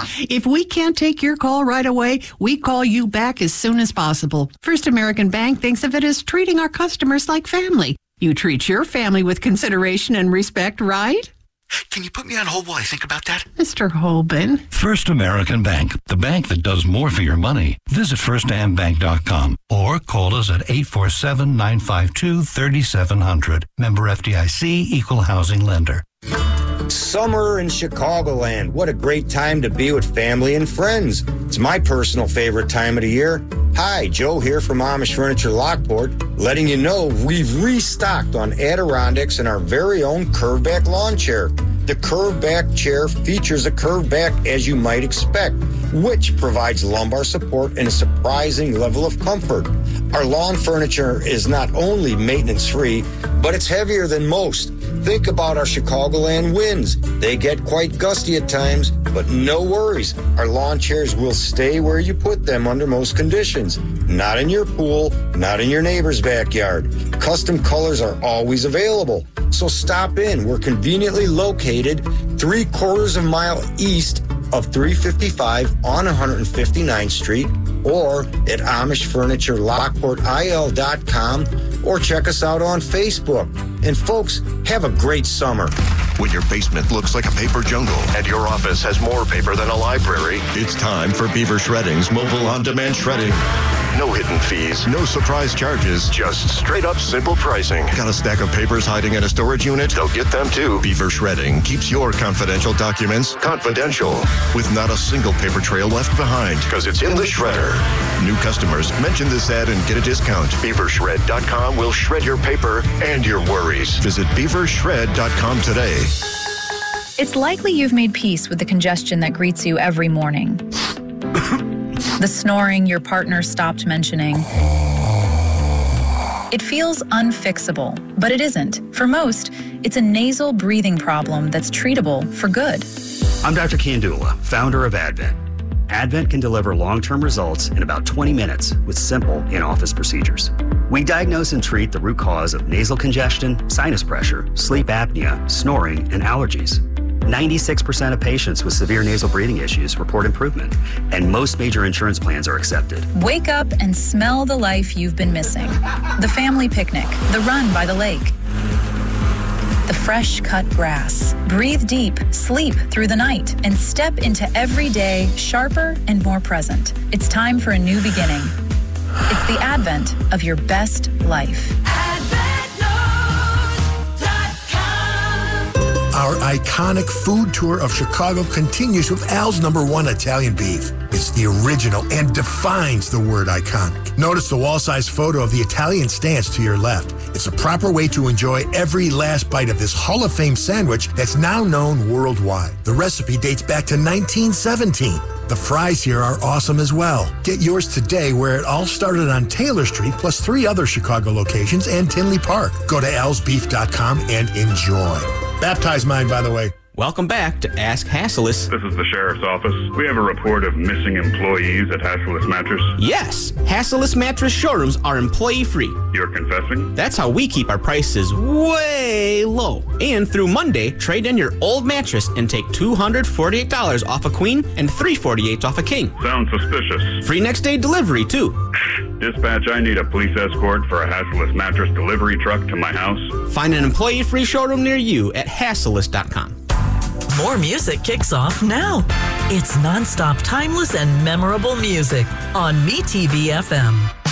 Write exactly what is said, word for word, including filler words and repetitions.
If we can't take your call right away, we call you back as soon as possible. First American Bank thinks of it as treating our customers like family. You treat your family with consideration and respect, right? Can you put me on hold while I think about that? Mister Hoban. First American Bank, the bank that does more for your money. Visit first am bank dot com or call us at eight four seven, nine five two, three seven zero zero. Member F D I C, Equal Housing Lender. Summer in Chicagoland. What a great time to be with family and friends. It's my personal favorite time of the year. Hi, Joe here from Amish Furniture Lockport, letting you know we've restocked on Adirondacks and our very own curved back lawn chair. The curved back chair features a curved back as you might expect, which provides lumbar support and a surprising level of comfort. Our lawn furniture is not only maintenance-free, but it's heavier than most. Think about our Chicagoland winds. They get quite gusty at times, but no worries. Our lawn chairs will stay where you put them under most conditions. Not in your pool, not in your neighbor's backyard. Custom colors are always available. So stop in. We're conveniently located three quarters of a mile east of three fifty-five on one hundred fifty-ninth Street, or at Amish Furniture Lockport I L dot com, or check us out on Facebook. And folks, have a great summer. When your basement looks like a paper jungle and your office has more paper than a library, it's time for Beaver Shredding's mobile on-demand shredding. No hidden fees, no surprise charges, just straight up simple pricing. Got a stack of papers hiding in a storage unit? They'll get them too. Beaver Shredding keeps your confidential documents confidential with not a single paper trail left behind because it's in the shredder. New customers, mention this ad and get a discount. beaver shred dot com will shred your paper and your worries. Visit beaver shred dot com today. It's likely you've made peace with the congestion that greets you every morning. The snoring your partner stopped mentioning. It feels unfixable, but it isn't. For most, it's a nasal breathing problem that's treatable for good. I'm Doctor Kandula, founder of Advent. Advent can deliver long-term results in about twenty minutes with simple in-office procedures. We diagnose and treat the root cause of nasal congestion, sinus pressure, sleep apnea, snoring, and allergies. ninety-six percent of patients with severe nasal breathing issues report improvement, and most major insurance plans are accepted. Wake up and smell the life you've been missing. The family picnic, the run by the lake, the fresh cut grass. Breathe deep, sleep through the night, and step into every day sharper and more present. It's time for a new beginning. It's the advent of your best life. Our iconic food tour of Chicago continues with Al's number one Italian beef. It's the original and defines the word iconic. Notice the wall-size photo of the Italian stance to your left. It's a proper way to enjoy every last bite of this Hall of Fame sandwich that's now known worldwide. The recipe dates back to nineteen seventeen. The fries here are awesome as well. Get yours today where it all started on Taylor Street, plus three other Chicago locations and Tinley Park. Go to als beef dot com and enjoy. Baptize mine, by the way. Welcome back to Ask Hassellus. This is the Sheriff's Office. We have a report of missing employees at Hassellus Mattress. Yes, Hassellus Mattress showrooms are employee-free. You're confessing? That's how we keep our prices way low. And through Monday, trade in your old mattress and take two hundred forty-eight dollars off a queen and three hundred forty-eight dollars off a king. Sounds suspicious. Free next day delivery, too. Dispatch, I need a police escort for a Hassellus Mattress delivery truck to my house. Find an employee-free showroom near you at hassellus dot com. More music kicks off now. It's nonstop, timeless, and memorable music on MeTV F M.